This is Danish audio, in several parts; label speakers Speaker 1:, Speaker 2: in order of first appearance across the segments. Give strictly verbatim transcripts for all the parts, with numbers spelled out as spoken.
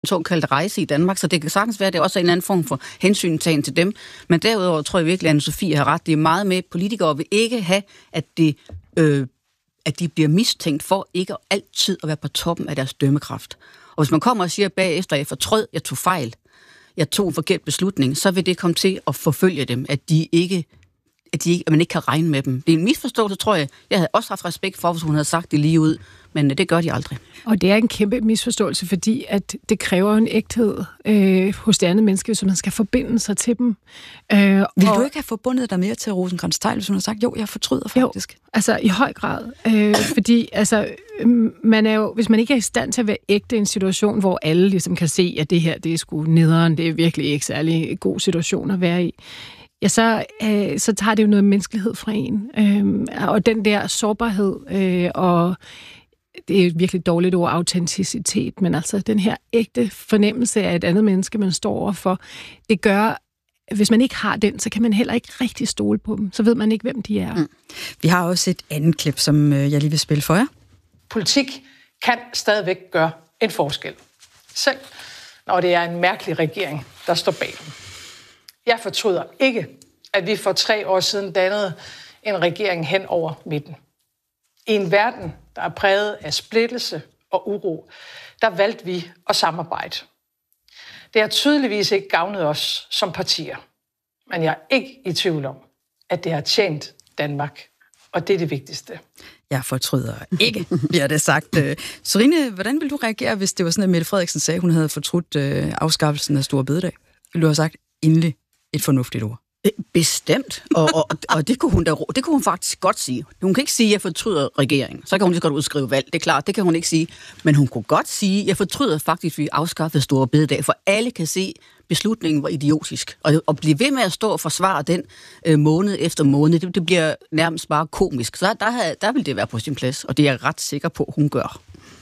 Speaker 1: såkaldt rejse i Danmark, så det kan sagtens være, at det også er en anden form for hensyntagen til dem. Men derudover tror jeg virkelig, at Anne-Sophie har ret. Det er meget med, politikere vil ikke have, at, det, øh, at de bliver mistænkt for ikke altid at være på toppen af deres dømmekraft. Og hvis man kommer og siger bagefter, at jeg fortrød, jeg tog fejl, jeg tog en forkert beslutning, så vil det komme til at forfølge dem, at de ikke At, de ikke, at man ikke kan regne med dem. Det er en misforståelse, tror jeg. Jeg havde også haft respekt for, hvis hun havde sagt det lige ud, men det gør de aldrig.
Speaker 2: Og det er en kæmpe misforståelse, fordi at det kræver en ægthed øh, hos det andet menneske, så man skal forbinde sig til dem.
Speaker 3: Øh, Vil og, du ikke have forbundet dig mere til Rosenkrantz-Theil, hvis hun har sagt, jo, jeg fortryder faktisk?
Speaker 2: Jo, altså i høj grad. Øh, fordi altså, man er jo, hvis man ikke er i stand til at være ægte i en situation, hvor alle ligesom kan se, at det her, det er sgu nederen, det er virkelig ikke særlig god situation at være i, ja, så, øh, så tager det jo noget menneskelighed fra en. Øh, og den der sårbarhed, øh, og det er et virkelig dårligt ord, autenticitet, men altså den her ægte fornemmelse af et andet menneske, man står overfor, det gør, hvis man ikke har den, så kan man heller ikke rigtig stole på dem. Så ved man ikke, hvem de er. Mm.
Speaker 3: Vi har også et andet klip, som jeg lige vil spille for jer.
Speaker 4: Politik kan stadigvæk gøre en forskel. Selv når det er en mærkelig regering, der står bag dem. Jeg fortryder ikke, at vi for tre år siden dannede en regering hen over midten. I en verden, der er præget af splittelse og uro, der valgte vi at samarbejde. Det har tydeligvis ikke gavnet os som partier, men jeg er ikke i tvivl om, at det har tjent Danmark, og det er det vigtigste.
Speaker 3: Jeg fortryder ikke, bliver det sagt. Sørine, hvordan ville du reagere, hvis det var sådan, at Mette Frederiksen sagde, at hun havde fortrudt afskaffelsen af Store Bededag? Ville du have sagt endelig et fornuftigt ord?
Speaker 1: Bestemt, og, og, og det, kunne hun da, det kunne hun faktisk godt sige. Hun kan ikke sige, at jeg fortryder regeringen. Så kan hun lige så godt udskrive valg, det er klart, det kan hun ikke sige. Men hun kunne godt sige, at jeg fortryder faktisk, at vi afskaffede Store Bededag, for alle kan se, at beslutningen var idiotisk. Og at blive ved med at stå og forsvare den øh, måned efter måned, det, det bliver nærmest bare komisk. Så der, der, der vil det være på sin plads, og det er jeg ret sikker på, hun gør.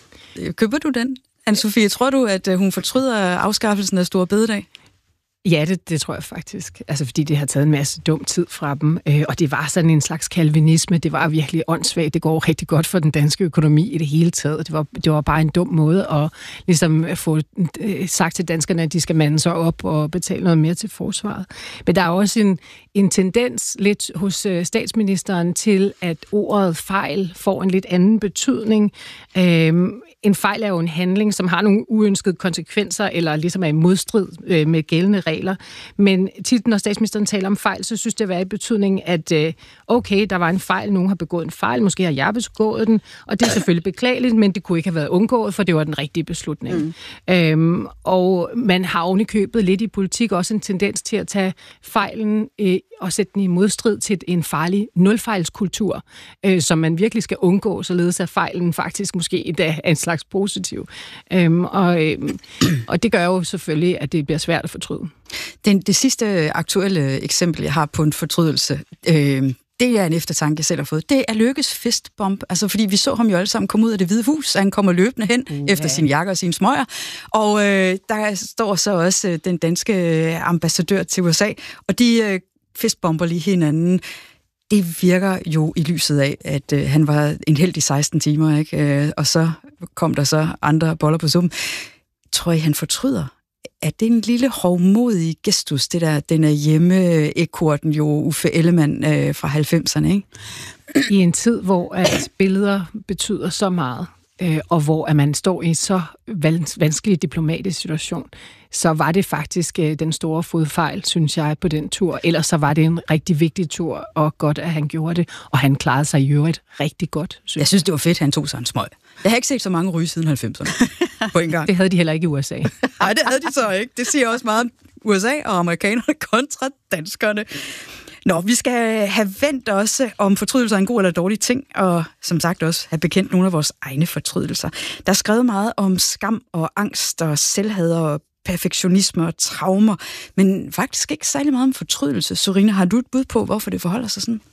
Speaker 3: Køber du den, Anne-Sophie? Tror du, at hun fortryder afskaffelsen af Store Bededag?
Speaker 2: Ja, det, det tror jeg faktisk. Altså, fordi det har taget en masse dum tid fra dem, øh, og det var sådan en slags kalvinisme. Det var virkelig åndssvagt. Det går rigtig godt for den danske økonomi i det hele taget. Det var, det var bare en dum måde at ligesom få øh, sagt til danskerne, at de skal mande sig op og betale noget mere til forsvaret. Men der er også en, en tendens lidt hos øh, statsministeren til, at ordet fejl får en lidt anden betydning. Øh, En fejl er jo en handling, som har nogle uønskede konsekvenser, eller ligesom er i modstrid øh, med gældende regler. Men tit, når statsministeren taler om fejl, så synes det at være i betydning, at øh, okay, der var en fejl, nogen har begået en fejl, måske har jeg begået den, og det er selvfølgelig beklageligt, men det kunne ikke have været undgået, for det var den rigtige beslutning. Mm. Øhm, og man har oven i købet lidt i politik også en tendens til at tage fejlen øh, og sætte den i modstrid til en farlig nulfejlskultur, øh, som man virkelig skal undgå, således at fejlen faktisk måske endda er en slags positiv. Øhm, og, øhm, og det gør jo selvfølgelig, at det bliver svært at fortryde.
Speaker 3: Det, det sidste aktuelle eksempel, jeg har på en fortrydelse, øh, det er en eftertanke, jeg selv har fået. Det er Løkkes fistbomb. Altså, fordi vi så ham jo alle sammen komme ud af Det Hvide Hus, og han kommer løbende hen uh, efter sin jakke og sine smøger. Og øh, der står så også øh, den danske ambassadør til U S A, og de øh, fistbomber lige hinanden. Det virker jo i lyset af, at øh, han var en helt i seksten timer, ikke? Øh, og så kom der så andre boller på suppen. Tror I, han fortryder? Er det en lille hovmodig gestus, det der, den er hjemme-ekkorten jo Uffe Ellemann øh, fra halvfemserne, ikke?
Speaker 2: I en tid, hvor at billeder betyder så meget, øh, og hvor at man står i en så vanskelig diplomatisk situation, så var det faktisk øh, den store fodfejl, synes jeg, på den tur. Ellers så var det en rigtig vigtig tur, og godt, at han gjorde det. Og han klarede sig i øvrigt rigtig godt, synes jeg.
Speaker 3: Jeg synes, det var fedt, han tog sig en smøg. Jeg har ikke set så mange ryge siden halvfemserne på en gang.
Speaker 2: Det havde de heller ikke i U S A.
Speaker 3: Nej, det havde de så ikke. Det siger også meget om U S A og amerikanerne kontra danskerne. Nå, vi skal have vendt også om fortrydelser er en god eller dårlig ting, og som sagt også have bekendt nogle af vores egne fortrydelser. Der er skrevet meget om skam og angst og selvhad og perfektionisme og traumer, men faktisk ikke særlig meget om fortrydelse. Sørine, har du et bud på, hvorfor det forholder sig sådan?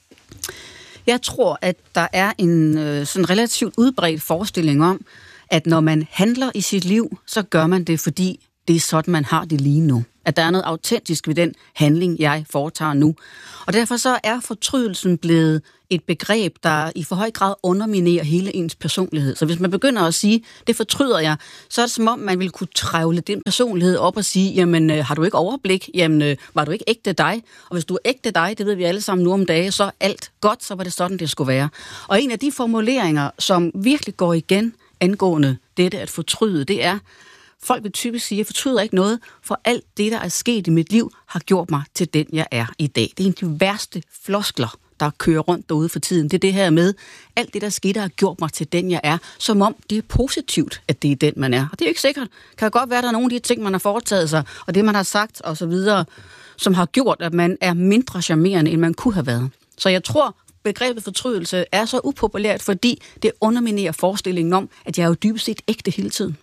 Speaker 1: Jeg tror, at der er en øh, sådan relativt udbredt forestilling om, at når man handler i sit liv, så gør man det, fordi det er sådan, man har det lige nu. At der er noget autentisk ved den handling, jeg foretager nu. Og derfor så er fortrydelsen blevet et begreb, der i for høj grad underminerer hele ens personlighed. Så hvis man begynder at sige, det fortryder jeg, så er det som om, man vil kunne trævle den personlighed op og sige, jamen har du ikke overblik? Jamen var du ikke ægte dig? Og hvis du er ægte dig, det ved vi alle sammen nu om dage, så alt godt, så var det sådan, det skulle være. Og en af de formuleringer, som virkelig går igen angående dette at fortryde, det er, folk vil typisk sige, at jeg fortryder ikke noget, for alt det, der er sket i mit liv, har gjort mig til den, jeg er i dag. Det er en af de værste floskler, der kører rundt derude for tiden. Det er det her med, alt det, der skete, har gjort mig til den, jeg er, som om det er positivt, at det er den, man er. Og det er jo ikke sikkert. Det kan godt være, at der er nogle af de ting, man har foretaget sig, og det, man har sagt osv., som har gjort, at man er mindre charmerende, end man kunne have været. Så jeg tror, begrebet fortrydelse er så upopulært, fordi det underminerer forestillingen om, at jeg er jo dybest set ægte hele tiden.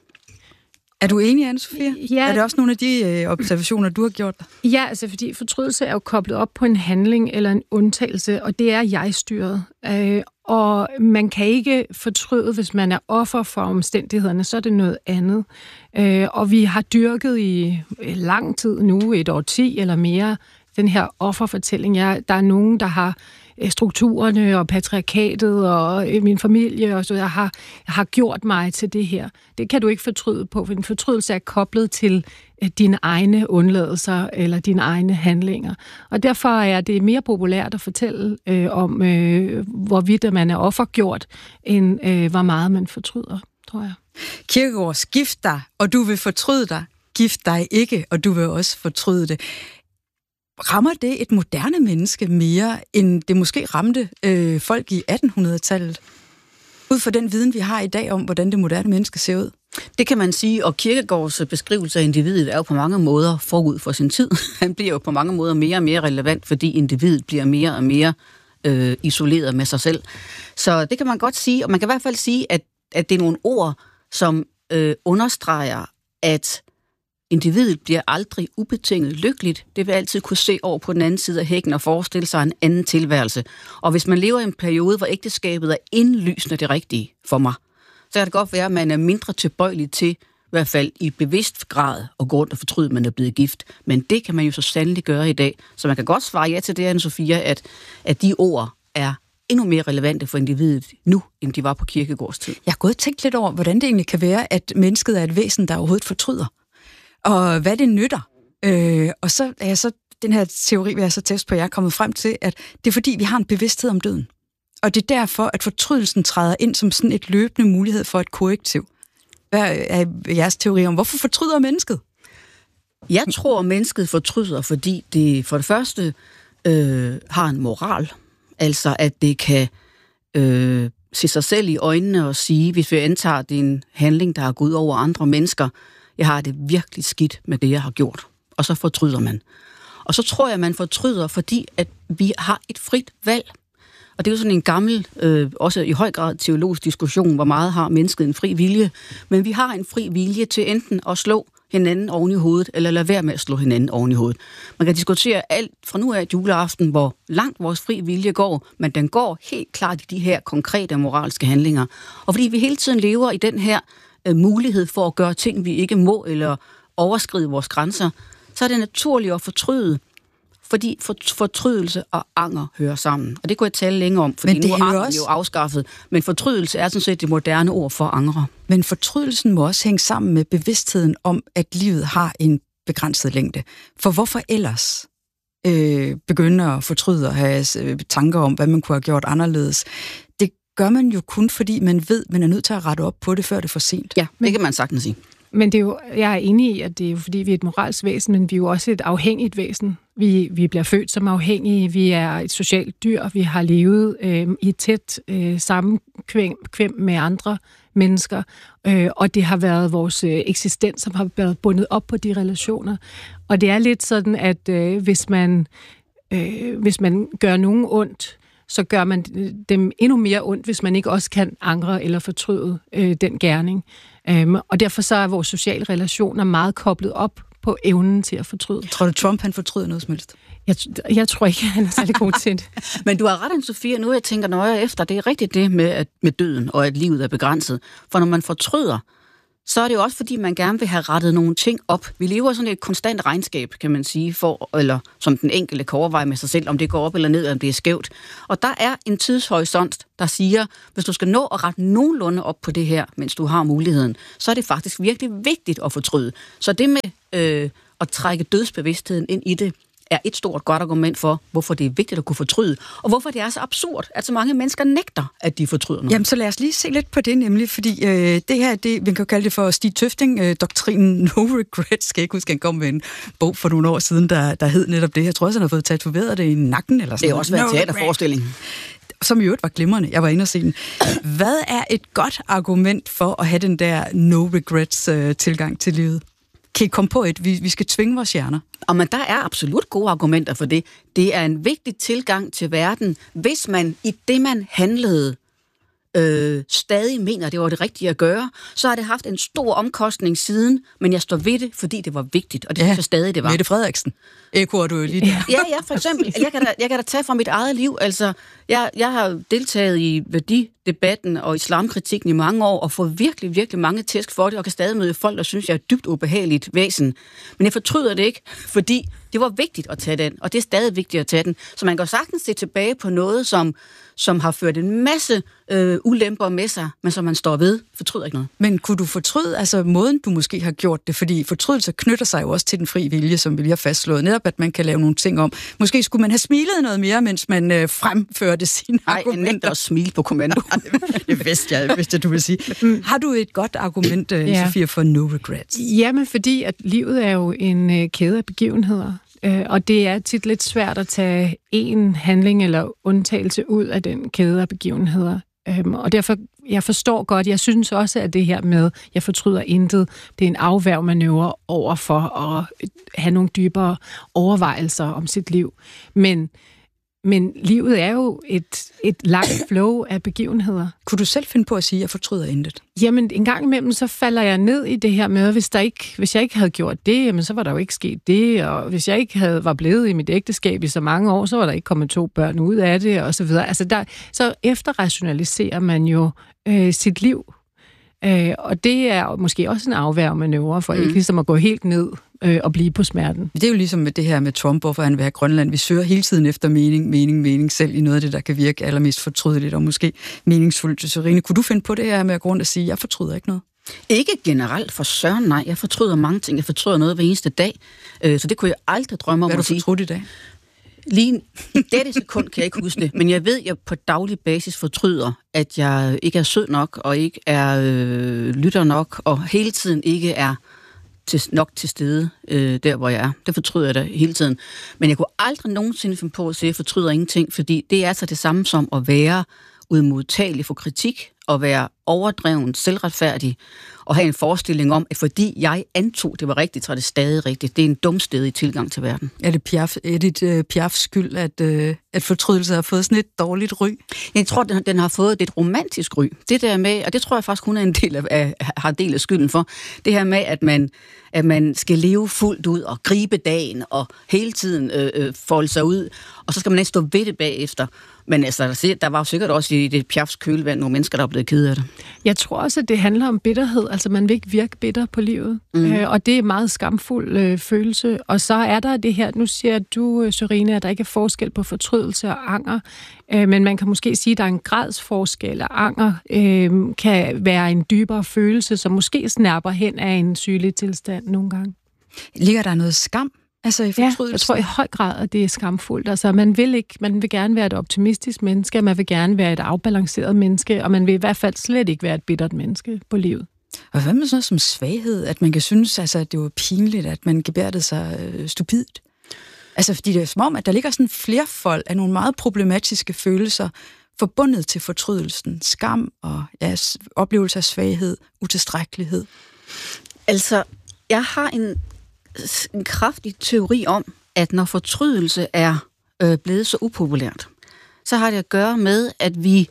Speaker 3: Er du enig, Anne-Sophia?
Speaker 2: Ja.
Speaker 3: Er det også nogle af de øh, observationer, du har gjort?
Speaker 2: Ja, altså fordi fortrydelse er jo koblet op på en handling eller en undtagelse, og det er jeg-styret. Øh, og man kan ikke fortryde, hvis man er offer for omstændighederne, så er det noget andet. Øh, og vi har dyrket i lang tid nu, et årti eller mere, den her offerfortælling. Ja, der er nogen, der har strukturerne og patriarkatet og min familie og så jeg har, jeg har gjort mig til det her. Det kan du ikke fortryde på, for en fortrydelse er koblet til dine egne undladelser eller dine egne handlinger. Og derfor er det mere populært at fortælle øh, om, øh, hvorvidt man er offergjort, end øh, hvor meget man fortryder, tror jeg.
Speaker 3: Kierkegaard, gift dig, og du vil fortryde dig. Gift dig ikke, og du vil også fortryde det. Rammer det et moderne menneske mere, end det måske ramte øh, folk i attenhundredetallet? Ud fra den viden, vi har i dag om, hvordan det moderne menneske ser ud.
Speaker 1: Det kan man sige, og Kierkegaards beskrivelse af individet er jo på mange måder forud for sin tid. Han bliver jo på mange måder mere og mere relevant, fordi individet bliver mere og mere øh, isoleret med sig selv. Så det kan man godt sige, og man kan i hvert fald sige, at, at det er nogle ord, som øh, understreger, at individet bliver aldrig ubetinget lykkeligt. Det vil altid kunne se over på den anden side af hækken og forestille sig en anden tilværelse. Og hvis man lever i en periode, hvor ægteskabet er indlysende det rigtige for mig, så kan det godt være, at man er mindre tilbøjelig til, i hvert fald i bevidst grad, at gå rundt og fortryde, at man er blevet gift. Men det kan man jo så sandelig gøre i dag. Så man kan godt svare ja til det, Anne-Sophia, at, at de ord er endnu mere relevante for individet nu, end de var på Kierkegaards tid.
Speaker 3: Jeg har gået og tænkt lidt over, hvordan det egentlig kan være, at mennesket er et væsen, der overhovedet fortryder. Og hvad det nytter. Øh, og så er jeg så, den her teori, vil jeg så teste på, jeg er kommet frem til, at det er fordi, vi har en bevidsthed om døden. Og det er derfor, at fortrydelsen træder ind som sådan et løbende mulighed for et korrektiv. Hvad er jeres teori om, hvorfor fortryder mennesket?
Speaker 1: Jeg tror, at mennesket fortryder, fordi det for det første øh, har en moral. Altså, at det kan øh, se sig selv i øjnene og sige, hvis vi antager, det er en handling, der har gået over andre mennesker, jeg har det virkelig skidt med det, jeg har gjort. Og så fortryder man. Og så tror jeg, man fortryder, fordi at vi har et frit valg. Og det er jo sådan en gammel, øh, også i høj grad teologisk diskussion, hvor meget har mennesket en fri vilje. Men vi har en fri vilje til enten at slå hinanden oven i hovedet, eller lade være med at slå hinanden oven i hovedet. Man kan diskutere alt fra nu af juleaften, hvor langt vores fri vilje går, men den går helt klart i de her konkrete moralske handlinger. Og fordi vi hele tiden lever i den her øh, mulighed for at gøre ting, vi ikke må, eller overskride vores grænser, så er det naturligt at fortryde, fordi fortrydelse og anger hører sammen. Og det kunne jeg tale længere om, fordi nu er anger også jo afskaffet. Men fortrydelse er sådan set det moderne ord for angre.
Speaker 3: Men fortrydelsen må også hænge sammen med bevidstheden om, at livet har en begrænset længde. For hvorfor ellers øh, begynde at fortryde og have øh, tanker om, hvad man kunne have gjort anderledes? Det gør man jo kun, fordi man ved, man er nødt til at rette op på det, før det er for sent.
Speaker 1: Ja, det kan man sagtens sige.
Speaker 2: Men det er jo, jeg er enig i, at det er jo fordi, vi er et moralsk væsen, men vi er jo også et afhængigt væsen. Vi, vi bliver født som afhængige, vi er et socialt dyr, vi har levet øh, i et tæt øh, sammenkvem med andre mennesker, øh, og det har været vores øh, eksistens, som har været bundet op på de relationer. Og det er lidt sådan, at øh, hvis, man, øh, hvis man gør nogen ondt, så gør man dem endnu mere ondt, hvis man ikke også kan angre eller fortryde øh, den gerning. Um, og derfor så er vores sociale relationer meget koblet op på evnen til at fortryde.
Speaker 3: Tror du, Trump han fortryder noget som helst?
Speaker 2: Jeg, jeg tror ikke, han er særlig god til det.
Speaker 1: Men du har ret, Anne-Sophia, nu jeg tænker nøje efter. Det er rigtigt det med, at, med døden, og at livet er begrænset. For når man fortryder, så er det jo også, fordi man gerne vil have rettet nogle ting op. Vi lever sådan et konstant regnskab, kan man sige, for, eller som den enkelte kan overveje med sig selv, om det går op eller ned, om det er skævt. Og der er en tidshorisont, der siger, hvis du skal nå at rette nogenlunde op på det her, mens du har muligheden, så er det faktisk virkelig vigtigt at fortryde. Så det med øh, at trække dødsbevidstheden ind i det, er et stort godt argument for, hvorfor det er vigtigt at kunne fortryde, og hvorfor det er så absurd, at så mange mennesker nægter, at de fortryder noget.
Speaker 3: Jamen, så lad os lige se lidt på det, nemlig, fordi øh, det her, det, vi kan jo kalde det for Stig Tøfting-doktrinen, øh, no regrets, skal jeg ikke huske, han kom med en bog for nogle år siden, der, der hed netop det. Jeg tror også, han har fået tatoveret det i nakken, eller sådan.
Speaker 1: Det er også været en teaterforestilling.
Speaker 3: Som i øvrigt var glimrende. Jeg var inde og se den. Hvad er et godt argument for at have den der no regrets øh, tilgang til livet? Kan I komme på et? Vi, vi skal tvinge vores hjerner.
Speaker 1: Og men der er absolut gode argumenter for det. Det er en vigtig tilgang til verden, hvis man i det, man handlede, øh, stadig mener, det var det rigtige at gøre, så har det haft en stor omkostning siden, men jeg står ved det, fordi det var vigtigt, og det ja, synes jeg stadig, det var.
Speaker 3: Mette Frederiksen. Ekoer du jo lige der.
Speaker 1: Ja, ja, for eksempel. Jeg kan da, jeg kan da tage fra mit eget liv. Altså, jeg, jeg har deltaget i værdidebatten og islamkritikken i mange år, og fået virkelig, virkelig mange tæsk for det, og kan stadig møde folk, der synes, jeg er et dybt ubehageligt væsen. Men jeg fortryder det ikke, fordi det var vigtigt at tage den, og det er stadig vigtigt at tage den. Så man kan sagtens se tilbage på noget, som, som har ført en masse øh, ulemper med sig, men som man står ved, fortryder ikke noget.
Speaker 3: Men kunne du fortryde, altså måden, du måske har gjort det, fordi fortrydelse knytter sig jo også til den fri vilje, som vi lige har fastslået, netop at man kan lave nogle ting om. Måske skulle man have smilet noget mere, mens man øh, fremførte sine
Speaker 1: Ej,
Speaker 3: argumenter.
Speaker 1: Nej, jeg nægter at smile på kommando.
Speaker 3: Det vidste jeg, vidste du vil sige. Har du et godt argument, øh, ja. Sofia, for no regrets?
Speaker 2: Jamen, fordi at livet er jo en øh, kæde af begivenheder. Og det er tit lidt svært at tage en handling eller undtagelse ud af den kæde af begivenheder. Og derfor, jeg forstår godt, jeg synes også, at det her med, jeg fortryder intet, det er en afværgemanøvre over for at have nogle dybere overvejelser om sit liv. Men Men livet er jo et, et langt flow af begivenheder.
Speaker 3: Kunne du selv finde på at sige, at jeg fortryder intet?
Speaker 2: Jamen, en gang imellem, så falder jeg ned i det her med, hvis, der ikke, hvis jeg ikke havde gjort det, jamen, så var der jo ikke sket det, og hvis jeg ikke havde, var blevet i mit ægteskab i så mange år, så var der ikke kommet to børn ud af det, og så videre. Altså, der, så efterrationaliserer man jo øh, sit liv. Øh, og det er måske også en afværgemanøvre for mm. ikke ligesom at gå helt ned øh, og blive på smerten.
Speaker 3: Det er jo ligesom med det her med Trump, hvorfor han vil have Grønland. Vi søger hele tiden efter mening, mening, mening selv i noget af det, der kan virke allermest fortrydeligt og måske meningsfuldt. Sørine, kunne du finde på det her med at gå rundt og sige, jeg fortryder ikke noget?
Speaker 1: Ikke generelt for søren, nej. Jeg fortryder mange ting. Jeg fortryder noget hver eneste dag. Øh, så det kunne jeg aldrig drømme om at sige.
Speaker 3: Hvad har du fortrudt i dag?
Speaker 1: Lige i dette sekund kan jeg ikke huske det, men jeg ved, at jeg på daglig basis fortryder, at jeg ikke er sød nok, og ikke er øh, lytter nok, og hele tiden ikke er til, nok til stede øh, der, hvor jeg er. Det fortryder jeg da hele tiden. Men jeg kunne aldrig nogensinde finde på at sige, at jeg fortryder ingenting, fordi det er så det samme som at være udmodtagelig for kritik, og være overdreven, selvretfærdig, og have en forestilling om, at fordi jeg antog, det var rigtigt, så er det stadig rigtigt. Det er en dumstedig tilgang til verden.
Speaker 3: Er det Piaf, Edith uh, Piafs skyld, at, uh, at fortrydelse har fået sådan et dårligt ry?
Speaker 1: Jeg tror, den, den har fået et romantisk ry. Det der med, og det tror jeg faktisk, hun er en del af, af, har del af skylden for, det her med, at man, at man skal leve fuldt ud og gribe dagen og hele tiden øh, øh, folde sig ud, og så skal man ikke stå ved det bagefter. Men altså, der var jo sikkert også i det Piafs kølvand nogle mennesker, der er blevet kede af det.
Speaker 2: Jeg tror også, at det handler om bitterhed. Altså, man vil ikke virke bitter på livet. Mm. Øh, og det er en meget skamfuld øh, følelse. Og så er der det her, nu siger du, Sørine, at der ikke er forskel på fortrydelse og anger. Øh, men man kan måske sige, at der er en gradsforskel, og anger øh, kan være en dybere følelse, som måske snapper hen af en sygelig tilstand nogle gange.
Speaker 3: Ligger der noget skam? Altså i
Speaker 2: ja, jeg tror i høj grad, at det er skamfuldt. Altså, man vil ikke, man vil gerne være et optimistisk menneske, man vil gerne være et afbalanceret menneske, og man vil i hvert fald slet ikke være et bittert menneske på livet.
Speaker 3: Og hvad med sådan noget som svaghed? At man kan synes, altså, at det var pinligt, at man gebærdede sig øh, stupidt? Altså, fordi det er som om, at der ligger sådan flerfold af nogle meget problematiske følelser forbundet til fortrydelsen. Skam og ja, oplevelse af svaghed, utilstrækkelighed.
Speaker 1: Altså, jeg har en en kraftig teori om, at når fortrydelse er øh, blevet så upopulært, så har det at gøre med, at vi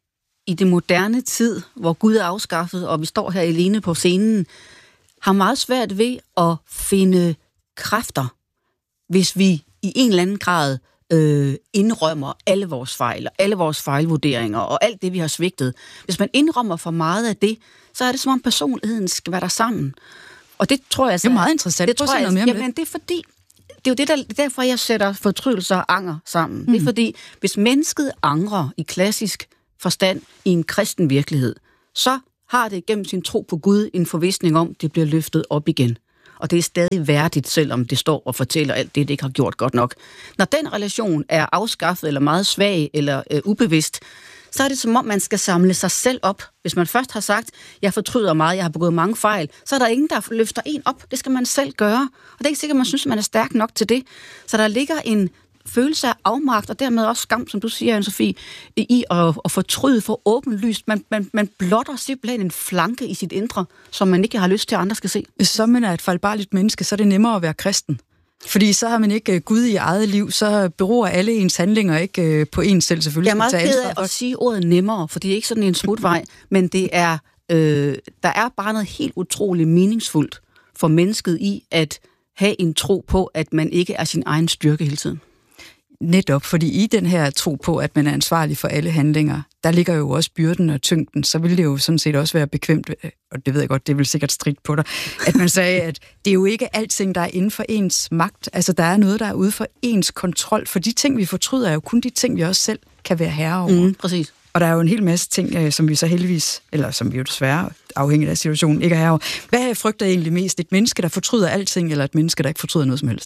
Speaker 1: i det moderne tid, hvor Gud er afskaffet, og vi står her alene på scenen, har meget svært ved at finde kræfter, hvis vi i en eller anden grad øh, indrømmer alle vores fejl, og alle vores fejlvurderinger, og alt det, vi har svigtet. Hvis man indrømmer for meget af det, så er det som om personligheden skal være der sammen. Og det tror jeg... Altså,
Speaker 3: det er meget interessant.
Speaker 1: Det tror jeg, noget mere jamen, det. det er fordi... Det er jo det, der, derfor, jeg sætter fortrydelser og anger sammen. Mm. Det er fordi, hvis mennesket angrer i klassisk forstand i en kristen virkelighed, så har det gennem sin tro på Gud en forvisning om, det bliver løftet op igen. Og det er stadig værdigt, selvom det står og fortæller alt det, det ikke har gjort godt nok. Når den relation er afskaffet, eller meget svag, eller øh, ubevidst, så er det som om, man skal samle sig selv op. Hvis man først har sagt, jeg fortryder meget, jeg har begået mange fejl, så er der ingen, der løfter en op. Det skal man selv gøre. Og det er ikke sikkert, man synes, man er stærk nok til det. Så der ligger en følelse af afmagt, og dermed også skam, som du siger, Anne-Sophie, i at, at fortryde for åbenlyst. Man, man, man blotter simpelthen en flanke i sit indre, som man ikke har lyst til, at andre skal se.
Speaker 3: Hvis så man er et fejlbarligt menneske, så er det nemmere at være kristen. Fordi så har man ikke Gud i eget liv, så beror alle ens handlinger ikke på ens selv, selvfølgelig.
Speaker 1: Jeg er meget ked af at sige ordet nemmere, for det er ikke sådan en smutvej, men det er, øh, der er bare noget helt utroligt meningsfuldt for mennesket i at have en tro på, at man ikke er sin egen styrke hele tiden.
Speaker 3: Netop, fordi i den her tro på, at man er ansvarlig for alle handlinger, der ligger jo også byrden og tyngden, så ville det jo sådan set også være bekvemt, og det ved jeg godt, det vil sikkert strikt på dig, at man sagde, at det er jo ikke alting, der er inden for ens magt. Altså, der er noget, der er ude for ens kontrol, for de ting, vi fortryder, er jo kun de ting, vi også selv kan være herre over.
Speaker 1: Mm, præcis.
Speaker 3: Og der er jo en hel masse ting, som vi så heldigvis, eller som vi jo desværre, afhængigt af situationen, ikke er herre over. Hvad frygter jeg egentlig mest? Et menneske, der fortryder alting, eller et menneske, der ikke fortryder noget som helst?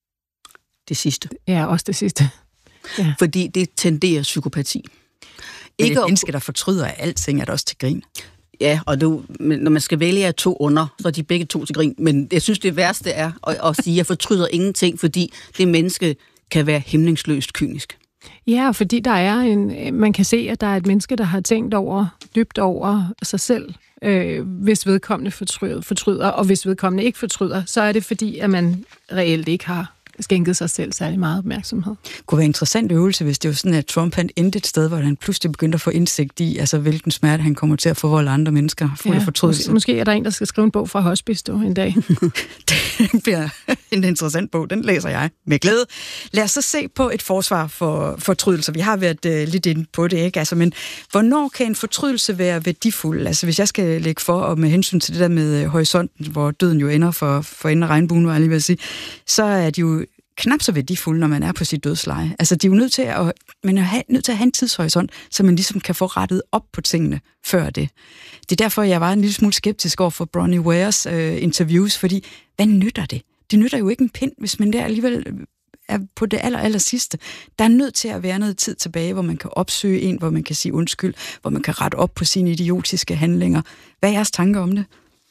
Speaker 1: Det sidste.
Speaker 2: Ja, også det sidste. Ja.
Speaker 1: Fordi det tenderer psykopati.
Speaker 3: Men ikke et menneske, der fortryder af alting, er det også til grin.
Speaker 1: Ja, og du, når man skal vælge af to under, så er de begge to til grin. Men jeg synes, det værste er at, at sige, at jeg fortryder ingenting, fordi det menneske kan være hæmningsløst kynisk.
Speaker 2: Ja, fordi der er en, man kan se, at der er et menneske, der har tænkt over, dybt over sig selv, øh, hvis vedkommende fortryder, fortryder, og hvis vedkommende ikke fortryder, så er det fordi, at man reelt ikke har skænket sig selv særlig meget opmærksomhed.
Speaker 3: Det kunne være en interessant øvelse, hvis det var sådan, at Trump han endte et sted, hvor han pludselig begyndte at få indsigt i, altså hvilken smerte han kommer til at forvolde andre mennesker.
Speaker 2: Ja, måske, måske er der en, der skal skrive en bog fra hospice du, en dag.
Speaker 3: Det bliver en interessant bog, den læser jeg med glæde. Lad os så se på et forsvar for fortrydelser. Vi har været uh, lidt inde på det, ikke? Altså, men hvornår kan en fortrydelse være værdifuld? Altså, hvis jeg skal lægge for, og med hensyn til det der med uh, horisonten, hvor døden jo ender for, for enden af regnbuen, var jeg lige ved at sige, så er de jo knap så værdifulde, når man er på sit dødsleje. Altså, de er jo nødt til at, man er have, nødt til at have en tidshorisont, så man ligesom kan få rettet op på tingene før det. Det er derfor, jeg var en lille smule skeptisk over for Bronnie Wares øh, interviews, fordi hvad nytter det? Det nytter jo ikke en pind, hvis man der alligevel er på det aller, aller sidste. Der er nødt til at være noget tid tilbage, hvor man kan opsøge en, hvor man kan sige undskyld, hvor man kan rette op på sine idiotiske handlinger. Hvad er jeres tanker om det?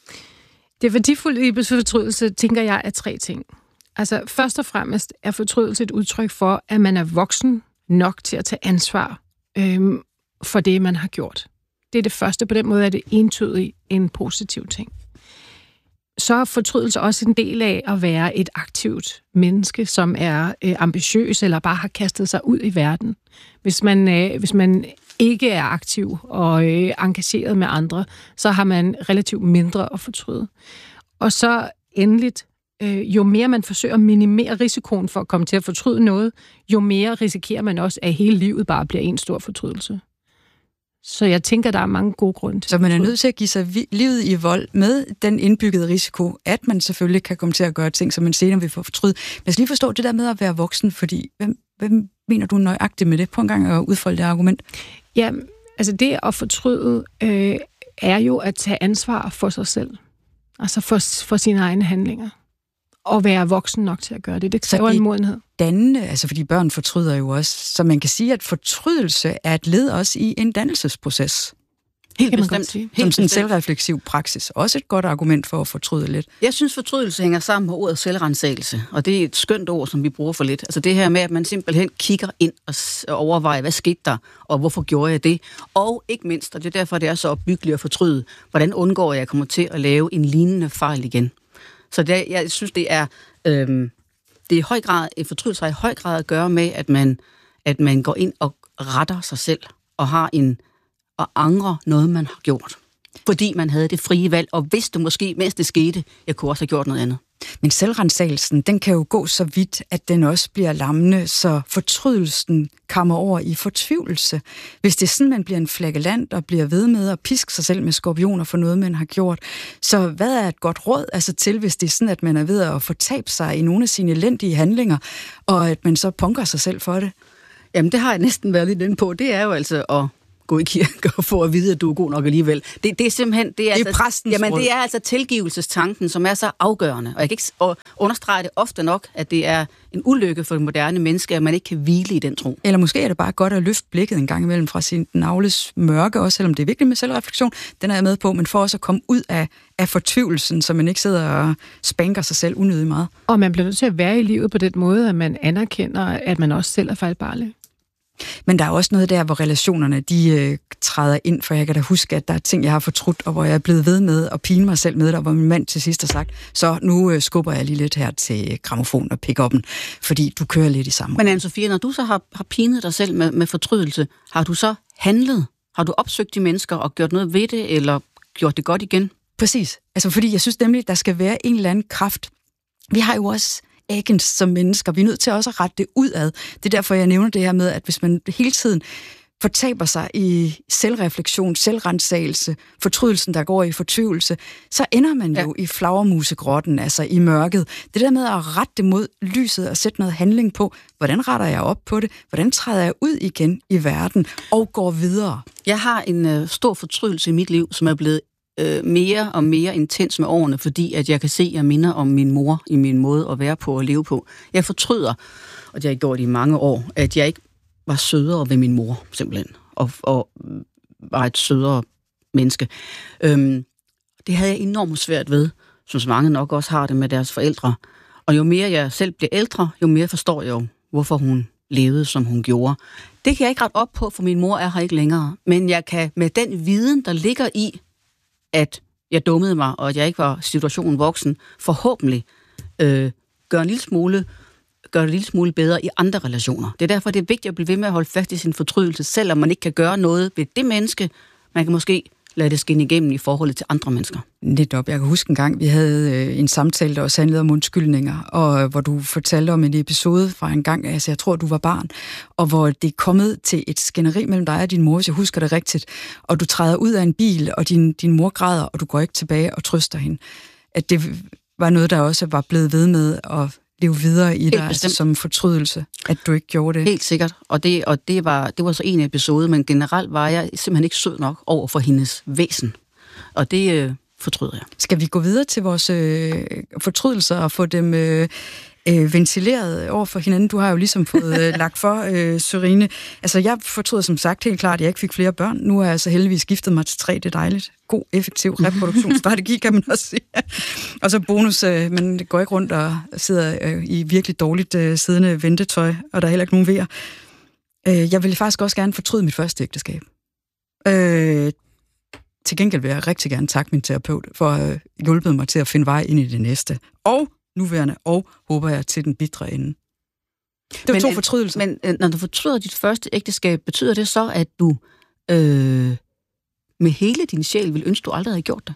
Speaker 2: Det værdifulde i fortrydelse, tænker jeg, er tre ting. Altså, først og fremmest er fortrydelse et udtryk for, at man er voksen nok til at tage ansvar øhm, for det, man har gjort. Det er det første. På den måde er det entydigt en positiv ting. Så er fortrydelse også en del af at være et aktivt menneske, som er øh, ambitiøs eller bare har kastet sig ud i verden. Hvis man, øh, hvis man ikke er aktiv og øh, engageret med andre, så har man relativt mindre at fortryde. Og så endeligt, jo mere man forsøger at minimere risikoen for at komme til at fortryde noget, jo mere risikerer man også, at hele livet bare bliver en stor fortrydelse. Så jeg tænker, der er mange gode grunde til.
Speaker 3: Så man er nødt til at give sig vi- livet i vold med den indbyggede risiko, at man selvfølgelig kan komme til at gøre ting, som man senere vil få fortryde. Men jeg skal lige forstå det der med at være voksen, fordi hvem, hvem mener du nøjagtigt med det? På en gang at udfolde det argument.
Speaker 2: Ja, altså det at fortryde øh, er jo at tage ansvar for sig selv. Altså for, for sine egne handlinger. Og være voksen nok til at gøre det. Det kræver en modenhed.
Speaker 3: Dannende, altså fordi børn fortryder jo også, så man kan sige, at fortrydelse er et led også i en dannelsesproces.
Speaker 1: Helt bestemt. Helt
Speaker 3: Som sådan en selvrefleksiv praksis. Også et godt argument for at fortryde lidt.
Speaker 1: Jeg synes, fortrydelse hænger sammen med ordet selvrensagelse, og det er et skønt ord, som vi bruger for lidt. Altså det her med, at man simpelthen kigger ind og overvejer, hvad skete der, og hvorfor gjorde jeg det? Og ikke mindst, og det er derfor, det er så opbyggeligt at fortryde, hvordan undgår jeg, at jeg kommer til at lave en lignende fejl igen? Så det, jeg synes, det er, øhm, det er i høj grad, et fortrydelse har i høj grad at gøre med, at man, at man går ind og retter sig selv, og har en, og angrer noget, man har gjort. Fordi man havde det frie valg, og vidste måske, mens det skete, jeg kunne også have gjort noget andet.
Speaker 3: Men selvrensagelsen, den kan jo gå så vidt, at den også bliver lammende, så fortrydelsen kommer over i fortvivlelse. Hvis det er sådan, man bliver en flagellant og bliver ved med at piske sig selv med skorpioner for noget, man har gjort, så hvad er et godt råd altså til, hvis det er sådan, at man er ved at fortabe sig i nogle af sine elendige handlinger, og at man så punker sig selv for det?
Speaker 1: Jamen, det har jeg næsten været lidt inde på. Det er jo altså at gå i kirke og få at vide, at du er god nok alligevel. Det, det er simpelthen... Det er,
Speaker 3: det er
Speaker 1: altså,
Speaker 3: præstens
Speaker 1: jamen,
Speaker 3: råd.
Speaker 1: det er altså tilgivelsestanken, som er så afgørende. Og jeg kan ikke understrege det ofte nok, at det er en ulykke for det moderne menneske, at man ikke kan hvile i den tro.
Speaker 3: Eller måske er det bare godt at løfte blikket en gang imellem fra sin navles mørke, også selvom det er vigtigt med selvreflektion. Den er jeg med på, men for også at komme ud af, af fortvivlelsen, så man ikke sidder og spanker sig selv unødigt meget.
Speaker 2: Og man bliver nødt til at være i livet på den måde, at man anerkender, at man også selv er fejlbarlig.
Speaker 3: Men der er også noget der, hvor relationerne, de øh, træder ind, for jeg kan da huske, at der er ting, jeg har fortrudt, og hvor jeg er blevet ved med at pine mig selv med, og hvor min mand til sidst har sagt, så nu øh, skubber jeg lige lidt her til gramofon og pick-up'en, fordi du kører lidt i samme.
Speaker 1: Men Anne-Sophie, når du så har, har pinet dig selv med, med fortrydelse, har du så handlet? Har du opsøgt de mennesker og gjort noget ved det, eller gjort det godt igen?
Speaker 3: Præcis. Altså, fordi jeg synes nemlig, der skal være en eller anden kraft. Vi har jo også agens som mennesker. Vi er nødt til også at rette det udad. Det er derfor, jeg nævner det her med, at hvis man hele tiden fortaber sig i selvreflektion, selvrensagelse, fortrydelsen, der går i fortvivlelse, så ender man jo ja. i flagermusegrotten, altså i mørket. Det der med at rette det mod lyset og sætte noget handling på, hvordan retter jeg op på det? Hvordan træder jeg ud igen i verden og går videre?
Speaker 1: Jeg har en øh, stor fortrydelse i mit liv, som er blevet øh, mere og mere intens med årene, fordi at jeg kan se, at jeg minder om min mor i min måde at være på og leve på. Jeg fortryder, og det har jeg gjort i mange år, at jeg ikke var sødere ved min mor, simpelthen, og, og var et sødere menneske. Øhm, det havde jeg enormt svært ved, som så mange nok også har det med deres forældre. Og jo mere jeg selv bliver ældre, jo mere forstår jeg jo, hvorfor hun levede, som hun gjorde. Det kan jeg ikke rette op på, for min mor er her ikke længere. Men jeg kan med den viden, der ligger i, at jeg dummede mig, og at jeg ikke var situationen voksen, forhåbentlig øh, gøre en lille smule gøre det en lille smule bedre i andre relationer. Det er derfor, det er vigtigt at blive ved med at holde fast i sin fortrydelse, selvom man ikke kan gøre noget ved det menneske. Man kan måske lade det skinne igennem i forhold til andre mennesker.
Speaker 3: Netop. Jeg kan huske en gang, vi havde en samtale, der også handlede om undskyldninger, og hvor du fortalte om en episode fra en gang, altså jeg tror, du var barn, og hvor det er kommet til et skænderi mellem dig og din mor, hvis jeg husker det rigtigt, og du træder ud af en bil, og din, din mor græder, og du går ikke tilbage og trøster hende. At det var noget, der også var blevet ved med at leve videre i dig, altså som fortrydelse, at du ikke gjorde det.
Speaker 1: Helt sikkert, og det, og det, var, det var så en episode, men generelt var jeg simpelthen ikke sød nok over for hendes væsen, og det øh, fortryder jeg.
Speaker 3: Skal vi gå videre til vores øh, fortrydelser og få dem øh, øh, ventileret over for hinanden? Du har jo ligesom fået øh, lagt for, øh, Sørine. Altså, jeg fortryder som sagt helt klart, at jeg ikke fik flere børn. Nu har jeg altså heldigvis skiftet mig til tre, det er dejligt. God, effektiv reproduktionsstrategi, kan man også sige. Og så bonus, øh, man går ikke rundt og sidder øh, i virkelig dårligt øh, siddende ventetøj, og der er heller ikke nogen vejer. Øh, jeg ville faktisk også gerne fortryde mit første ægteskab. Øh, til gengæld vil jeg rigtig gerne takke min terapeut for at have hjulpet mig til at finde vej ind i det næste. Og nuværende, og håber jeg til den bitre ende. Det var men, to fortrydelser.
Speaker 1: Men når du fortryder dit første ægteskab, betyder det så, at du øh, med hele din sjæl vil ønske, du aldrig havde gjort det?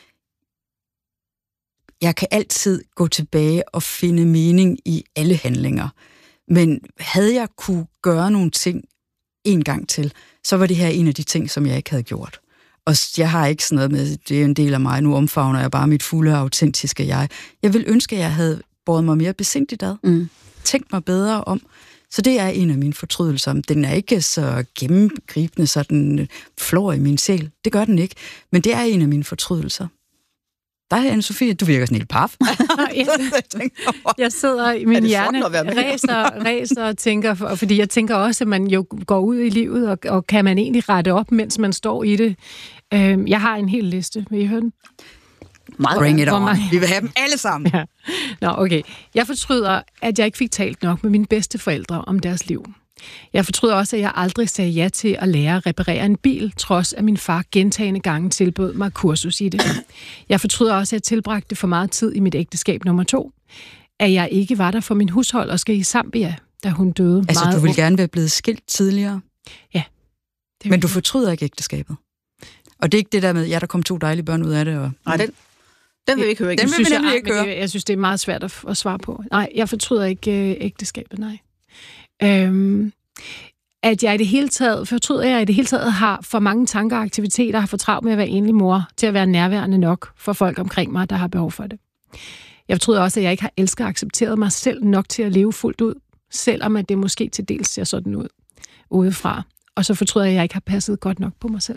Speaker 3: Jeg kan altid gå tilbage og finde mening i alle handlinger. Men havde jeg kunne gøre nogle ting en gang til, så var det her en af de ting, som jeg ikke havde gjort. Og jeg har ikke sådan noget med, det er en del af mig, nu omfavner jeg bare mit fulde, autentiske jeg. Jeg vil ønske, at jeg havde båret mig mere besindigt ad. Mm. Tænkt mig bedre om. Så det er en af mine fortrydelser. Den er ikke så gennemgribende, så den flår i min sjæl. Det gør den ikke. Men det er en af mine fortrydelser. Der er Anne-Sophie, du virker sådan helt paf.
Speaker 2: Jeg sidder i min hjerne, ræser, ræser og tænker, for, fordi jeg tænker også, at man jo går ud i livet, og, og kan man egentlig rette op, mens man står i det. Øhm, jeg har en hel liste. Vil I høre den?
Speaker 3: Meget Bring it on. Vi vil have dem alle sammen.
Speaker 2: Ja. Nå, okay. Jeg fortryder, at jeg ikke fik talt nok med mine bedsteforældre om deres liv. Jeg fortryder også, at jeg aldrig sagde ja til at lære at reparere en bil, trods at min far gentagne gange tilbød mig kursus i det. Jeg fortryder også, at jeg tilbragte for meget tid i mit ægteskab nummer to. At jeg ikke var der for min husholderske i Zambia, da hun døde
Speaker 3: altså,
Speaker 2: meget
Speaker 3: du ville
Speaker 2: ung.
Speaker 3: gerne være blevet skilt tidligere?
Speaker 2: Ja.
Speaker 3: Men du fortryder ikke ægteskabet? Og det er ikke det der med, ja, der kom to dejlige børn ud af det? Og...
Speaker 1: Nej, den, Den vil vi ikke høre.
Speaker 3: Den vil vi nemlig ikke høre.
Speaker 2: Jeg, jeg synes, det er meget svært at, at svare på. Nej, jeg fortryder ikke øh, ægteskabet, nej. Øhm, at jeg i det hele taget, fortryder jeg i det hele taget har for mange tanker og aktiviteter, har for travlt med at være enlig mor, til at være nærværende nok for folk omkring mig, der har behov for det. Jeg fortryder også, at jeg ikke har elsket og accepteret mig selv nok til at leve fuldt ud, selvom at det måske til dels ser sådan ud udefra. Og så fortryder jeg, at jeg ikke har passet godt nok på mig selv.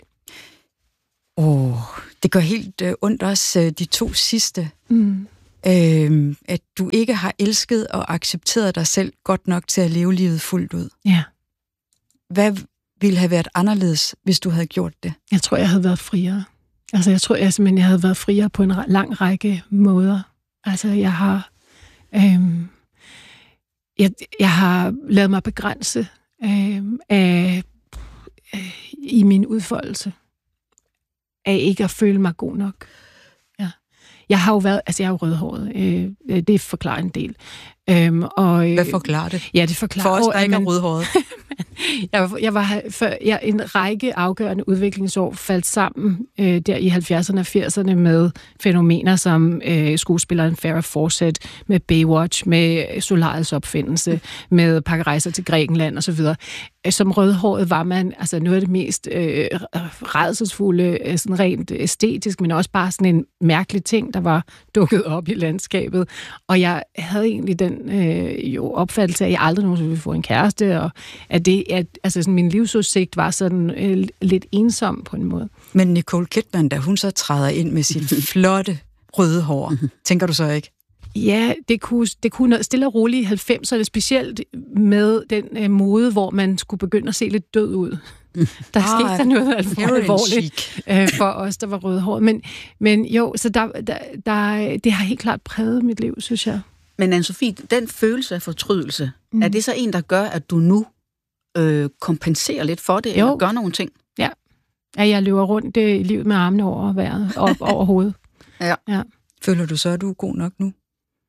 Speaker 3: Åh, oh, det gør helt øh, ondt også øh, de to sidste.
Speaker 2: Mm.
Speaker 3: Øh, at du ikke har elsket og accepteret dig selv godt nok til at leve livet fuldt ud.
Speaker 2: Ja.
Speaker 3: Hvad ville have været anderledes, hvis du havde gjort det?
Speaker 2: Jeg tror, jeg havde været friere. Altså, jeg tror jeg simpelthen, jeg havde været friere på en lang række måder. Altså, jeg har... Øhm, jeg, jeg har lavet mig begrænse øhm, af, øh, i min udfoldelse. Af ikke at føle mig god nok. Ja. Jeg har jo været... Altså, jeg er jo rødhåret. Øh, det forklarer en del. Øhm, og, øh,
Speaker 3: Hvad forklarer det?
Speaker 2: Ja, det forklarer...
Speaker 3: For os, der ikke er rødhåret.
Speaker 2: Jeg var, jeg var før, jeg, en række afgørende udviklingsår faldt sammen øh, der i halvfjerdserne og firserne med fænomener som øh, skuespilleren Farrah Fawcett, med Baywatch, med Solariets opfindelse, med pakkerejser til Grækenland osv. Som rødhåret var man altså noget af det mest øh, rædselsfulde, sådan rent æstetisk, men også bare sådan en mærkelig ting, der var dukket op i landskabet. Og jeg havde egentlig den øh, jo opfattelse af, at jeg aldrig nogensinde ville få en kæreste, og at det, at altså sådan, min livsudsigt var sådan øh, lidt ensom på en måde.
Speaker 3: Men Nicole Kidman, da hun så træder ind med sit flotte røde hår, tænker du så ikke?
Speaker 2: Ja, det kunne, det kunne stille og roligt i halvfemserne, specielt med den øh, mode, hvor man skulle begynde at se lidt død ud. Der ah, skete der noget alvorligt øh, for os, der var rødhåret. Men, men jo, så der, der, der, det har helt klart præget mit liv, synes jeg.
Speaker 1: Men Anne-Sophie, den følelse af fortrydelse, mm. er det så en, der gør, at du nu øh, kompenserer lidt for det, jo. Eller gør nogle ting?
Speaker 2: Ja, at jeg løber rundt i livet med armene over vejret, op over hovedet.
Speaker 1: Ja.
Speaker 2: Ja.
Speaker 3: Føler du så, at du er god nok nu?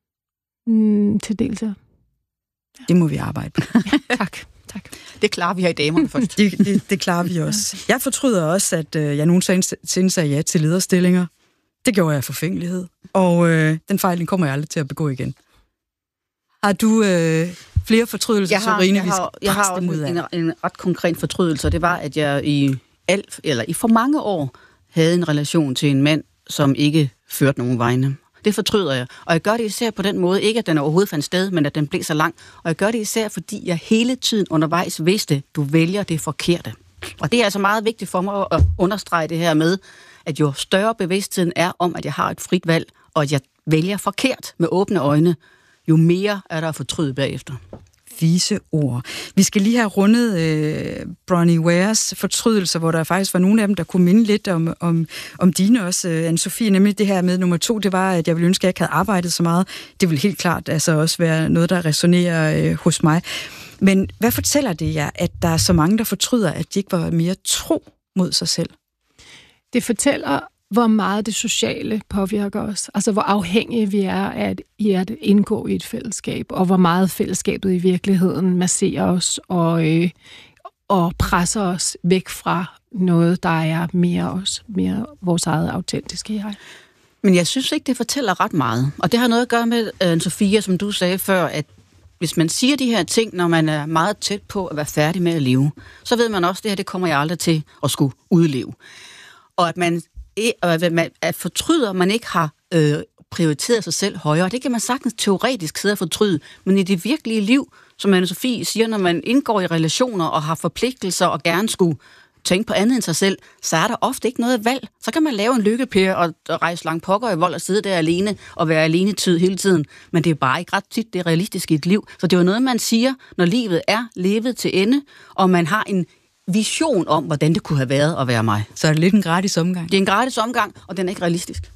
Speaker 2: Mm, til dels, ja. Ja.
Speaker 3: Det må vi arbejde på.
Speaker 2: Ja, tak. Tak.
Speaker 1: Det klarer vi her i damerne først.
Speaker 3: det, det, det klarer vi også. Jeg fortryder også, at øh, jeg nogensinde sagde ja til lederstillinger. Det gjorde jeg af forfængelighed. Og øh, den fejl, den kommer jeg aldrig til at begå igen. Har du øh, flere fortrydelser,
Speaker 1: jeg har,
Speaker 3: Sørine?
Speaker 1: Jeg har, jeg har også en, en ret konkret fortrydelse, og det var, at jeg i alt, eller i for mange år havde en relation til en mand, som ikke førte nogen vegne. Det fortryder jeg. Og jeg gør det især på den måde, ikke at den overhovedet fandt sted, men at den blev så lang. Og jeg gør det især, fordi jeg hele tiden undervejs vidste, du vælger det forkerte. Og det er altså meget vigtigt for mig at understrege det her med, at jo større bevidstheden er om, at jeg har et frit valg, og at jeg vælger forkert med åbne øjne, jo mere er der at fortryde bagefter.
Speaker 3: Vise ord. Vi skal lige have rundet øh, Bronnie Wares fortrydelser, hvor der faktisk var nogle af dem, der kunne minde lidt om, om, om dine også, øh, Anne-Sophie. Nemlig det her med nummer to, det var, at jeg ville ønske, at jeg ikke havde arbejdet så meget. Det vil helt klart altså også være noget, der resonerer øh, hos mig. Men hvad fortæller det jer, at der er så mange, der fortryder, at de ikke var mere tro mod sig selv?
Speaker 2: Det fortæller, hvor meget det sociale påvirker os. Altså, hvor afhængige vi er af at, i at indgå i et fællesskab, og hvor meget fællesskabet i virkeligheden masserer os og, øh, og presser os væk fra noget, der er mere os, mere vores eget autentiske jeg.
Speaker 1: Men jeg synes ikke, det fortæller ret meget. Og det har noget at gøre med, Anne-Sophie, som du sagde før, at hvis man siger de her ting, når man er meget tæt på at være færdig med at leve, så ved man også, at det her det kommer jeg aldrig til at skulle udleve. Og at man at fortryder, man ikke har øh, prioriteret sig selv højere. Det kan man sagtens teoretisk sidde og fortryde, men i det virkelige liv, som Anne-Sophie siger, når man indgår i relationer og har forpligtelser og gerne skulle tænke på andet end sig selv, så er der ofte ikke noget valg. Så kan man lave en lykkepære og, og rejse langt pokker i vold og sidde der alene og være alene tid hele tiden, men det er bare ikke ret tit, det er realistisk i et liv. Så det er jo noget, man siger, når livet er levet til ende, og man har en vision om, hvordan det kunne have været at være mig.
Speaker 3: Så er det lidt en gratis omgang.
Speaker 1: Det er en gratis omgang, og den er ikke realistisk.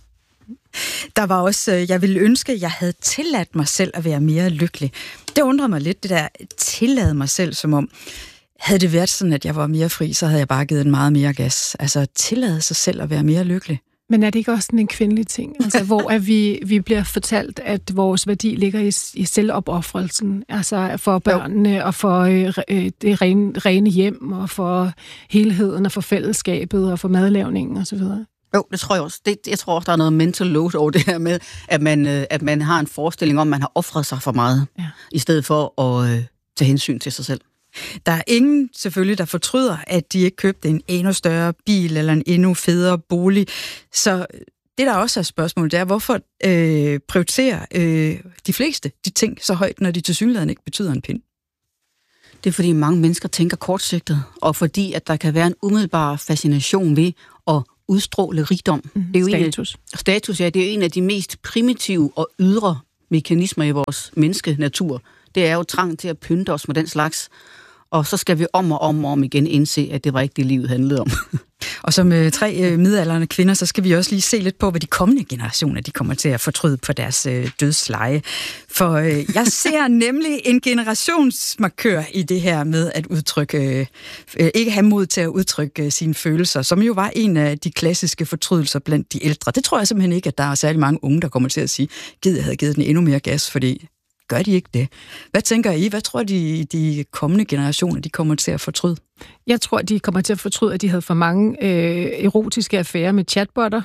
Speaker 3: Der var også, jeg ville ønske, at jeg havde tilladt mig selv at være mere lykkelig. Det undrer mig lidt, det der tillade mig selv, som om, havde det været sådan, at jeg var mere fri, så havde jeg bare givet den meget mere gas. Altså, tillade sig selv at være mere lykkelig.
Speaker 2: Men er det ikke også sådan en kvindelig ting? Altså, hvor at vi, vi bliver fortalt, at vores værdi ligger i, i selvopoffrelsen, altså for børnene og for øh, det rene, rene hjem og for helheden og for fællesskabet og for madlavningen osv.?
Speaker 1: Jo, det tror jeg også. Det, jeg tror også, der er noget mental load over det her med, at man, øh, at man har en forestilling om, at man har offret sig for meget, ja. I stedet for at øh, tage hensyn til sig selv.
Speaker 3: Der er ingen selvfølgelig, der fortryder, at de ikke købte en endnu større bil eller en endnu federe bolig. Så det, der også er spørgsmålet, det er, hvorfor øh, prioriterer øh, de fleste de ting så højt, når de tilsyneladende ikke betyder en pind?
Speaker 1: Det er, fordi mange mennesker tænker kortsigtet, og fordi, at der kan være en umiddelbar fascination ved at udstråle rigdom.
Speaker 2: Mm,
Speaker 1: det er jo
Speaker 2: status.
Speaker 1: En af, status, ja. Det er jo en af de mest primitive og ydre mekanismer i vores menneskenatur. Det er jo trang til at pynte os med den slags. Og så skal vi om og om og om igen indse, at det var ikke det, livet handlede om.
Speaker 3: Og som øh, tre øh, midaldrende kvinder, så skal vi også lige se lidt på, hvad de kommende generationer de kommer til at fortryde på deres øh, dødsleje. For øh, jeg ser nemlig en generationsmarkør i det her med at udtrykke, øh, ikke have mod til at udtrykke øh, sine følelser, som jo var en af de klassiske fortrydelser blandt de ældre. Det tror jeg simpelthen ikke, at der er særlig mange unge, der kommer til at sige, gid jeg havde givet den endnu mere gas, fordi gør de ikke det? Hvad tænker I? Hvad tror de, de kommende generationer, de kommer til at fortryde?
Speaker 2: Jeg tror, de kommer til at fortryde, at de havde for mange øh, erotiske affærer med chatbotter.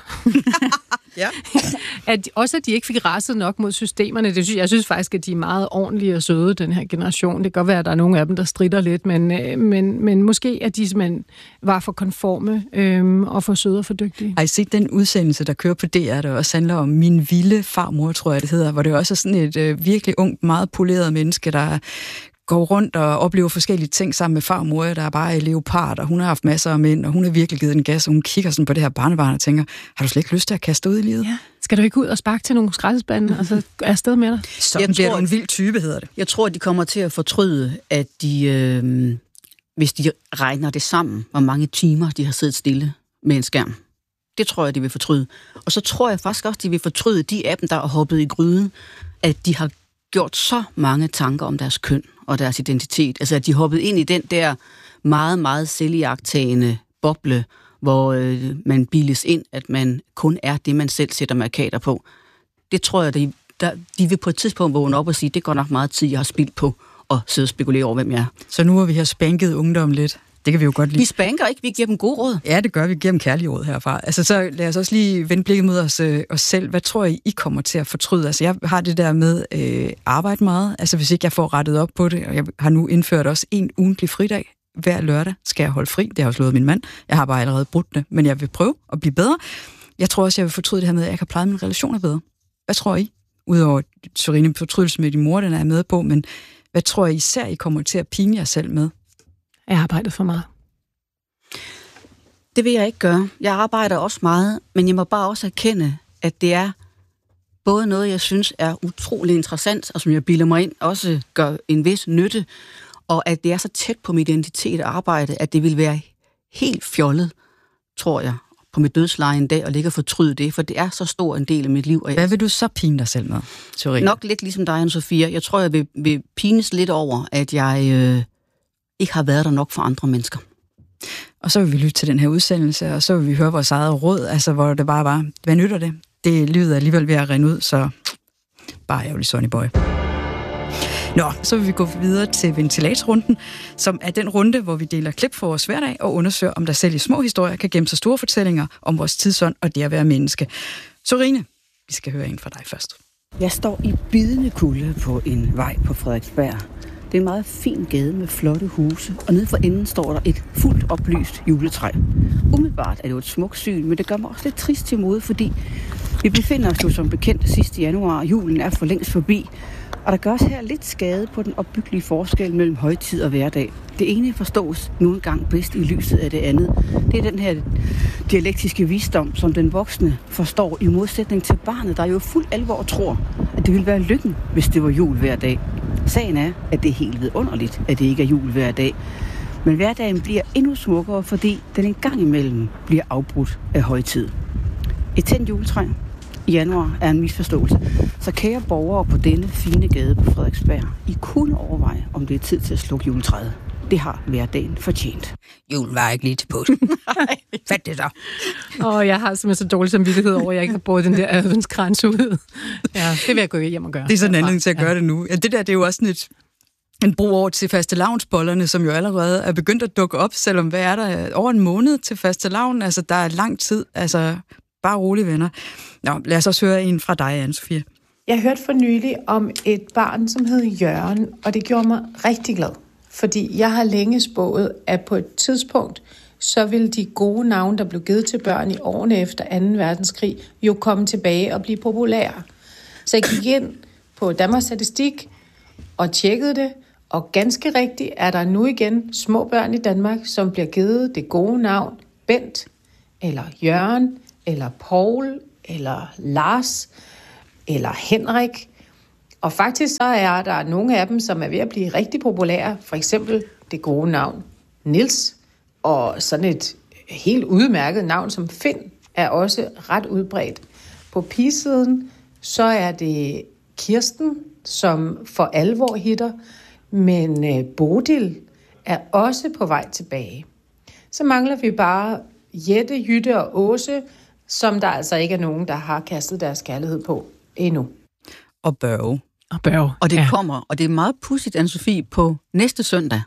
Speaker 3: Ja.
Speaker 2: At, også at de ikke fik rasset nok mod systemerne. Det synes, jeg synes faktisk, at de er meget ordentlige og søde, den her generation. Det kan godt være, at der er nogle af dem, der stritter lidt, men, øh, men, men måske at de simpelthen var for konforme øh, og for søde og for dygtige.
Speaker 3: Har I set den udsendelse, der kører på D R, der også handler om Min vilde farmor, tror jeg det hedder, hvor det også er sådan et øh, virkelig ungt, meget poleret menneske, der går rundt og oplever forskellige ting sammen med farmor, der er bare leopard, og hun har haft masser af mænd, og hun har virkelig givet den gas, og hun kigger sådan på det her barnebarn og tænker, har du slet ikke lyst til at kaste ud i livet?
Speaker 2: Ja. Skal du ikke ud og sparke til nogle skraldespande, og så er afsted med dig?
Speaker 3: Sådan bliver du en vild type, hedder det.
Speaker 1: Jeg tror, at de kommer til at fortryde, at de, øh, hvis de regner det sammen, hvor mange timer de har siddet stille med en skærm. Det tror jeg, de vil fortryde. Og så tror jeg faktisk også, de vil fortryde de af dem, der har hoppet i gryden, at de har gjort så mange tanker om deres køn og deres identitet. Altså, at de hoppede ind i den der meget, meget selvjagtagende boble, hvor øh, man bildes ind, at man kun er det, man selv sætter markader på. Det tror jeg, de, der, de vil på et tidspunkt vågne op og sige, det går nok meget tid, jeg har spildt på at sidde og spekulere over, hvem jeg er.
Speaker 3: Så nu har vi her spanket ungdom lidt. Det kan vi jo godt lide.
Speaker 1: Vi spanker ikke, vi giver dem gode råd.
Speaker 3: Ja, det gør vi. Vi giver dem kærlige råd herfra. Altså, så lad os også lige vende blikket mod os, øh, os selv. Hvad tror I, I kommer til at fortryde? Altså, jeg har det der med øh, arbejde meget. Altså, hvis ikke jeg får rettet op på det, og jeg har nu indført også en ugentlig fridag. Hver lørdag skal jeg holde fri. Det har også lovet min mand. Jeg har bare allerede brudt det, men jeg vil prøve at blive bedre. Jeg tror også, jeg vil fortryde det her med, at jeg kan pleje mine relationer bedre. Hvad tror I? Udover Sørine, fortrydelse med din mor, den er jeg med på, men hvad tror I især, I kommer til at pine jer selv med?
Speaker 2: Jeg har arbejdet for meget.
Speaker 1: Det vil jeg ikke gøre. Jeg arbejder også meget, men jeg må bare også erkende, at det er både noget, jeg synes er utrolig interessant, og som jeg bilder mig ind, også gør en vis nytte, og at det er så tæt på min identitet og arbejde, at det vil være helt fjollet, tror jeg, på mit dødsleje en dag, og ligge og fortryde det, for det er så stor en del af mit liv.
Speaker 3: Hvad vil du så pine dig selv med, Sørine?
Speaker 1: Nok lidt ligesom dig, Anne-Sophia. Jeg tror, jeg vil, vil pines lidt over, at jeg øh, ikke har været der nok for andre mennesker.
Speaker 3: Og så vil vi lytte til den her udsendelse, og så vil vi høre vores eget råd, altså hvor det bare var, hvad nytter det? Det lyder alligevel ved at rende ud, så bare ærgerlig Sonny Boy. Nå, så vil vi gå videre til ventilatsrunden, som er den runde, hvor vi deler klip for vores hverdag og undersøger, om der selv i små historier kan gemme sig store fortællinger om vores tidsånd og det at være menneske. Sørine, vi skal høre en fra dig først.
Speaker 1: Jeg står i bidende kulde på en vej på Frederiksberg. Det er en meget fin gade med flotte huse, og nede for enden står der et fuldt oplyst juletræ. Umiddelbart er det jo et smukt syn, men det gør mig også lidt trist til mode, fordi vi befinder os jo som bekendt sidste januar, og julen er for længst forbi. Og der gør os her lidt skade på den opbyggelige forskel mellem højtid og hverdag. Det ene forstås nu engang bedst i lyset af det andet. Det er den her dialektiske visdom, som den voksne forstår i modsætning til barnet, der jo fuld alvor tror, at det ville være lykken, hvis det var jul hver dag. Sagen er, at det er helt vidunderligt, at det ikke er jul hver dag. Men hverdagen bliver endnu smukkere, fordi den en gang imellem bliver afbrudt af højtid. Et tændt juletræ i januar er en misforståelse. Så kære borgere på denne fine gade på Frederiksberg, I kunne overveje, om det er tid til at slukke juletræet. Det har hverdagen fortjent.
Speaker 3: Julen var ikke lige til påske. Fat det så.
Speaker 2: Åh, jeg har simpelthen så dårlig samvittighed over, at jeg ikke har båret den der adventskrans ud. Ja, det vil jeg gå hjem og gøre.
Speaker 3: Det er sådan en anledning til at gøre ja. det nu. Ja, det der, det er jo også sådan et... en bro over til fastelavnsbollerne, som jo allerede er begyndt at dukke op, selvom hvad er der over en måned til fastelavn? Altså, der er lang tid. Altså, bare rolig, venner. Nå, lad os også høre en fra dig, Anne-Sophie.
Speaker 5: Jeg hørte for nylig om et barn, som hed Jørgen, og det gjorde mig rigtig glad. Fordi jeg har længe spået, at på et tidspunkt, så vil de gode navne, der blev givet til børn i årene efter anden verdenskrig, jo komme tilbage og blive populære. Så jeg gik ind på Danmarks Statistik og tjekkede det, og ganske rigtigt er der nu igen små børn i Danmark, som bliver givet det gode navn Bent, eller Jørgen, eller Paul, eller Lars, eller Henrik. Og faktisk så er der nogle af dem, som er ved at blive rigtig populære. For eksempel det gode navn Niels, og sådan et helt udmærket navn som Finn er også ret udbredt. På pigesiden så er det Kirsten, som for alvor hitter, men Bodil er også på vej tilbage. Så mangler vi bare Jette, Jytte og Åse, som der altså ikke er nogen, der har kastet deres kærlighed på endnu.
Speaker 3: Og Børge.
Speaker 2: Og Børge.
Speaker 1: Og det
Speaker 2: ja.
Speaker 1: kommer, og det er meget pudsigt, Anne-Sophie, på næste søndag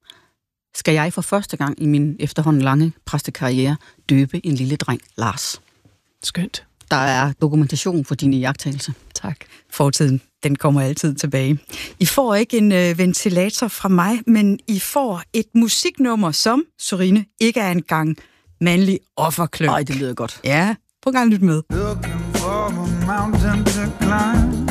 Speaker 1: skal jeg for første gang i min efterhånden lange præstekarriere døbe en lille dreng, Lars.
Speaker 2: Skønt.
Speaker 1: Der er dokumentation for din iagttagelse.
Speaker 2: Tak.
Speaker 3: Fortiden, den kommer altid tilbage. I får ikke en øh, ventilator fra mig, men I får et musiknummer, som, Sørine, ikke er engang mandlig offerkløn.
Speaker 1: Ej, det lyder godt.
Speaker 3: Ja, prøv en gang lyt med.
Speaker 6: Looking for a mountain to climb.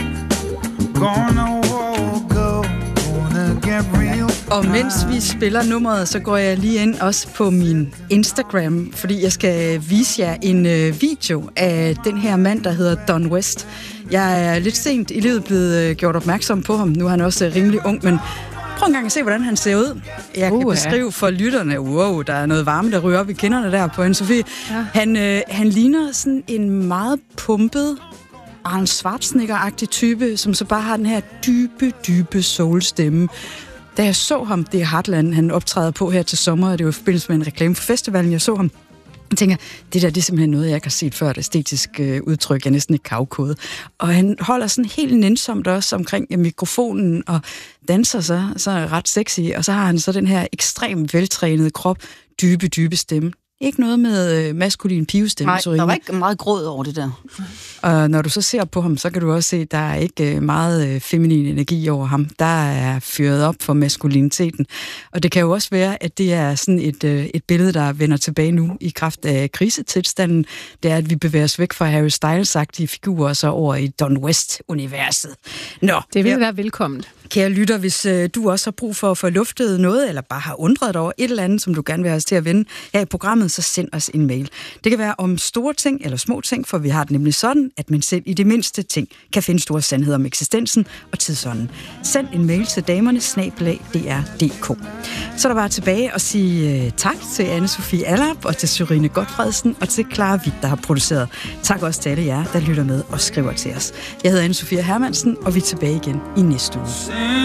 Speaker 6: Gonna walk up, gonna get real.
Speaker 3: Og mens vi spiller nummeret, så går jeg lige ind også på min Instagram, fordi jeg skal vise jer en øh, video af den her mand, der hedder Don West. Jeg er lidt sent i livet blevet øh, gjort opmærksom på ham. Nu er han også øh, rimelig ung, men prøv en gang at se, hvordan han ser ud. Jeg kan
Speaker 2: Uh,
Speaker 3: beskrive for lytterne, wow, der er noget varme, der ryger op i kinderne der på Anne-Sophie.
Speaker 2: Ja.
Speaker 3: Han, øh, han ligner sådan en meget pumpet Arnold Schwarzenegger-agtig type, som så bare har den her dybe, dybe soul-stemme. Da jeg så ham, det er Heartland, han optræder på her til sommer, og det var i forbindelse med en reklame for festivalen, jeg så ham. Jeg tænker, det der det er simpelthen noget, jeg ikke har set før, et æstetisk øh, udtryk, jeg næsten ikke kan afkode. Og han holder sådan helt nænsomt også omkring ja, mikrofonen og danser så, så ret sexy, og så har han så den her ekstremt veltrænede krop, dybe, dybe stemme. Ikke noget med øh, maskulin pivestemme.
Speaker 1: Nej, der var ikke meget gråd over det der.
Speaker 3: Og når du så ser på ham, så kan du også se, at der er ikke meget øh, feminin energi over ham. Der er fyret op for maskuliniteten. Og det kan jo også være, at det er sådan et, øh, et billede, der vender tilbage nu i kraft af krisetilstanden. Det er, at vi bevæger os væk fra Harry Styles-agtige figurer og så over i Don West-universet. Nå,
Speaker 2: Det vil
Speaker 3: ja.
Speaker 2: være velkomment.
Speaker 3: Kære lytter, hvis øh, du også har brug for at få luftet noget, eller bare har undret dig over et eller andet, som du gerne vil have os til at vende her i programmet, så send os en mail. Det kan være om store ting eller små ting, for vi har det nemlig sådan, at man selv i det mindste ting kan finde store sandheder om eksistensen og tidsånden. Send en mail til damerne snabel-a d r punktum d k. Så er der bare tilbage og sige uh, tak til Anne-Sophie Allap og til Sørine Gotfredsen og til Clara Witt, der har produceret. Tak også til alle jer, der lytter med og skriver til os. Jeg hedder Anne-Sophie Hermansen, og vi er tilbage igen i næste uge.